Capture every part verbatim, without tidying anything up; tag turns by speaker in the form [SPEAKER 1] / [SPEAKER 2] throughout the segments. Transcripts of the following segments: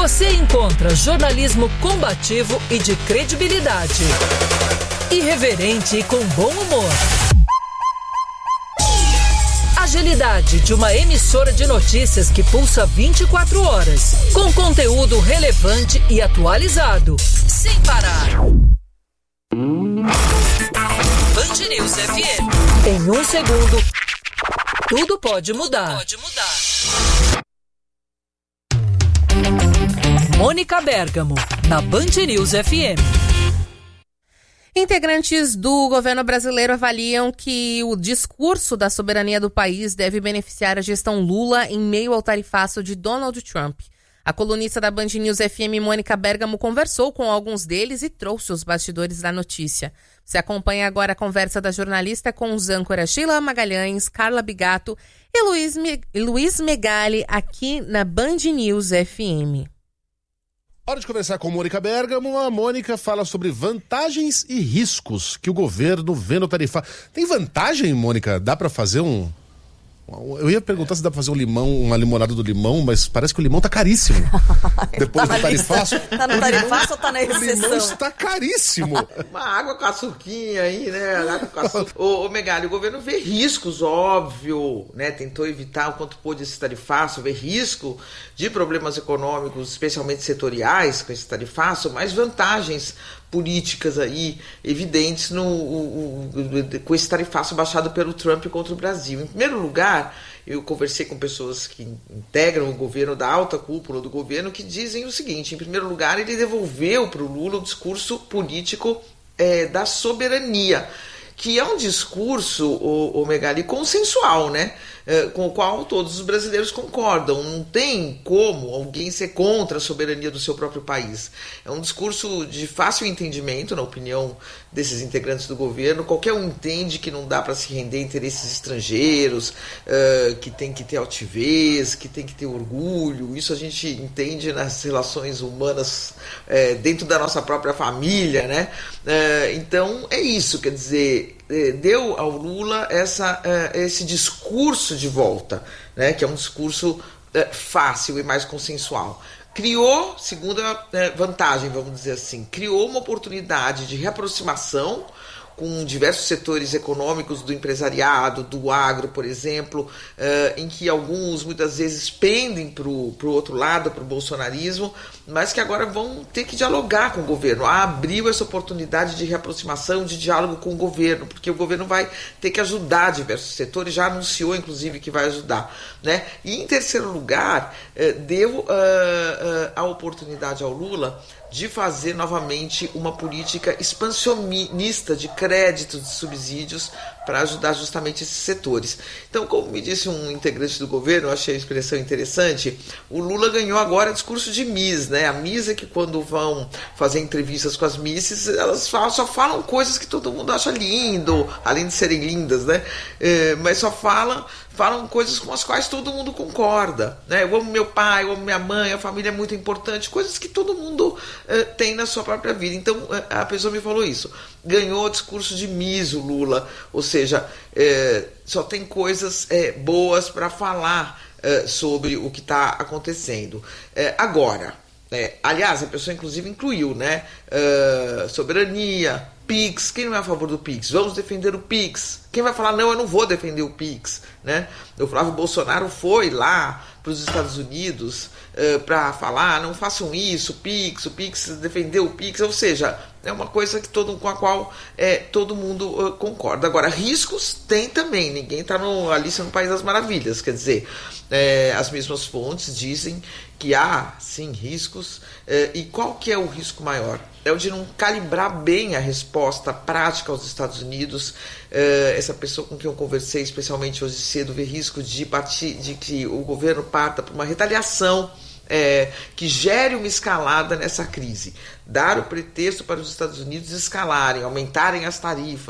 [SPEAKER 1] você encontra jornalismo combativo e de credibilidade. Irreverente e com bom humor. Agilidade de uma emissora de notícias que pulsa vinte e quatro horas, com conteúdo relevante e atualizado, sem parar. Band News F M. Em um segundo, tudo pode mudar. Pode mudar. Mônica Bergamo, na Band News F M.
[SPEAKER 2] Integrantes do governo brasileiro avaliam que o discurso da soberania do país deve beneficiar a gestão Lula em meio ao tarifaço de Donald Trump. A colunista da Band News F M, Mônica Bergamo, conversou com alguns deles e trouxe os bastidores da notícia. Você acompanha agora a conversa da jornalista com os âncoras Sheila Magalhães, Carla Bigato e Luiz, Me- Luiz Megali aqui na Band News F M.
[SPEAKER 3] Hora de conversar com Mônica Bergamo. A Mônica fala sobre vantagens e riscos que o governo vê no tarifário. Tem vantagem, Mônica? Dá pra fazer um... Eu ia perguntar se dá pra fazer um limão, uma limonada do limão, mas parece que o limão tá caríssimo. Depois
[SPEAKER 4] tá
[SPEAKER 3] do tarifaço.
[SPEAKER 4] Tá no tarifaço ou tá na exceção?
[SPEAKER 3] O limão está caríssimo.
[SPEAKER 5] Uma água com açuquinha aí, né? Água com açúcar. Ô, ô Megali, o governo vê riscos, óbvio, né? Tentou evitar o quanto pôde esse tarifaço, vê risco de problemas econômicos, especialmente setoriais, com esse tarifaço, mas vantagens políticas aí evidentes no, o, o, com esse tarifaço baixado pelo Trump contra o Brasil. Em primeiro lugar, eu conversei com pessoas que integram o governo, da alta cúpula do governo, que dizem o seguinte: em primeiro lugar, ele devolveu para o Lula o discurso político é, da soberania, que é um discurso, o, o Megali, consensual, né? É, com o qual todos os brasileiros concordam. Não tem como alguém ser contra a soberania do seu próprio país. É um discurso de fácil entendimento, na opinião desses integrantes do governo. Qualquer um entende que não dá para se render a interesses estrangeiros, uh, que tem que ter altivez, que tem que ter orgulho. Isso a gente entende nas relações humanas uh, dentro da nossa própria família, né? Uh, então é isso, quer dizer, deu ao Lula essa, esse discurso de volta, né, que é um discurso fácil e mais consensual. Criou, segunda vantagem, vamos dizer assim, criou uma oportunidade de reaproximação com diversos setores econômicos do empresariado, do agro, por exemplo, uh, em que alguns muitas vezes pendem para o outro lado, para o bolsonarismo, mas que agora vão ter que dialogar com o governo. Ah, abriu essa oportunidade de reaproximação, de diálogo com o governo, porque o governo vai ter que ajudar diversos setores, já anunciou, inclusive, que vai ajudar, né? E, em terceiro lugar, uh, deu uh, uh, a oportunidade ao Lula de fazer novamente uma política expansionista de créditos e subsídios para ajudar justamente esses setores. Então, como me disse um integrante do governo, eu achei a expressão interessante, o Lula ganhou agora discurso de Miss, né? A Miss é que quando vão fazer entrevistas com as Misses, elas falam, só falam coisas que todo mundo acha lindo, além de serem lindas, né? É, mas só falam, falam coisas com as quais todo mundo concorda, né? Eu amo meu pai, eu amo minha mãe, a família é muito importante, coisas que todo mundo é, tem na sua própria vida. Então, a pessoa me falou isso. Ganhou o discurso de Miss, o Lula, ou seja, é, só tem coisas é, boas para falar é, sobre o que está acontecendo. É, agora, é, aliás, a pessoa inclusive incluiu, né, é, soberania, Pix, quem não é a favor do Pix? Vamos defender o Pix. Quem vai falar, não, eu não vou defender o Pix, né? O Flávio Bolsonaro foi lá para os Estados Unidos uh, para falar, não façam isso, o Pix, o Pix, defendeu o Pix, ou seja, é uma coisa que todo, com a qual é, todo mundo uh, concorda. Agora, riscos tem também, ninguém está no Alice no País das Maravilhas, quer dizer, é, as mesmas fontes dizem que há, sim, riscos, é, e qual que é o risco maior? É o de não calibrar bem a resposta prática aos Estados Unidos. É, essa pessoa com quem eu conversei, especialmente hoje cedo, vê risco de, partir, de que o governo parta para uma retaliação é, que gere uma escalada nessa crise. Dar o pretexto para os Estados Unidos escalarem, aumentarem as tarifas,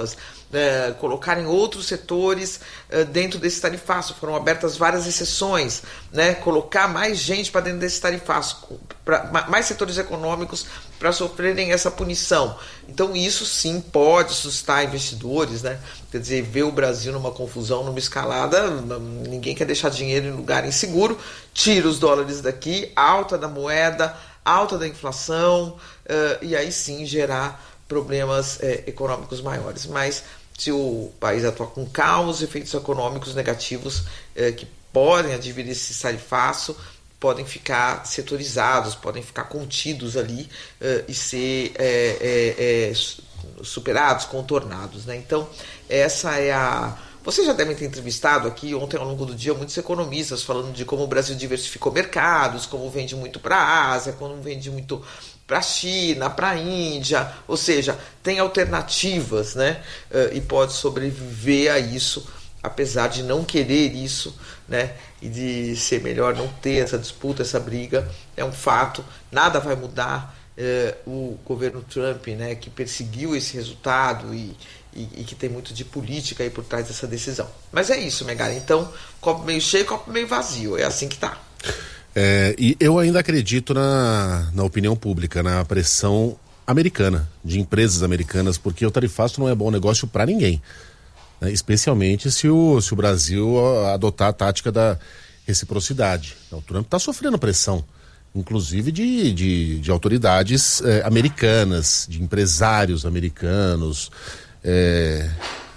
[SPEAKER 5] é, colocarem outros setores é, dentro desse tarifaço. Foram abertas várias exceções, né? Colocar mais gente para dentro desse tarifaço, pra, mais setores econômicos para sofrerem essa punição. Então isso sim pode suscitar investidores, né? Quer dizer, ver o Brasil numa confusão, numa escalada, ninguém quer deixar dinheiro em lugar inseguro, tira os dólares daqui, alta da moeda, alta da inflação, uh, e aí sim gerar problemas eh, econômicos maiores. Mas se o país atuar com calma, os efeitos econômicos negativos eh, que podem advir desse tarifaço podem ficar setorizados, podem ficar contidos ali uh, e ser é, é, é, superados, contornados, né? Então, essa é a... Vocês já devem ter entrevistado aqui ontem ao longo do dia muitos economistas falando de como o Brasil diversificou mercados, como vende muito para a Ásia, como vende muito para a China, para a Índia, ou seja, tem alternativas, né? Uh, e pode sobreviver a isso, apesar de não querer isso, né, e de ser melhor não ter essa disputa, essa briga, é um fato, nada vai mudar. É, o governo Trump, né, que perseguiu esse resultado e, e, e que tem muito de política aí por trás dessa decisão. Mas é isso, Megali, então, copo meio cheio, copo meio vazio, é assim que tá.
[SPEAKER 3] É, e eu ainda acredito na, na opinião pública, na pressão americana, de empresas americanas, porque o tarifaço não é bom negócio para ninguém. Né, especialmente se o, se o Brasil adotar a tática da reciprocidade. O Trump está sofrendo pressão, inclusive de, de, de autoridades eh, americanas, de empresários americanos. Eh,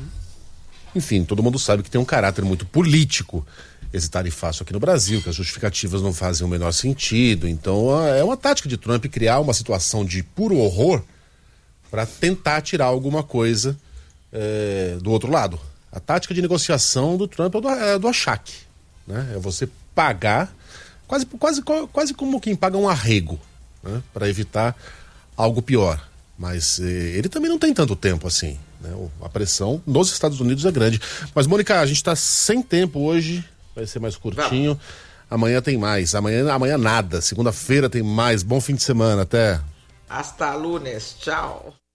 [SPEAKER 3] enfim, todo mundo sabe que tem um caráter muito político esse tarifaço aqui no Brasil, que as justificativas não fazem o menor sentido. Então é uma tática de Trump criar uma situação de puro horror para tentar tirar alguma coisa É, do outro lado. A tática de negociação do Trump é do, é do achaque, né? É você pagar quase, quase, quase como quem paga um arrego, né? Para evitar algo pior. Mas eh, ele também não tem tanto tempo assim, né? A pressão nos Estados Unidos é grande. Mas, Mônica, a gente está sem tempo hoje, vai ser mais curtinho. Vamos. Amanhã tem mais, amanhã, amanhã nada, segunda-feira tem mais. Bom fim de semana, até.
[SPEAKER 5] Hasta lunes, tchau.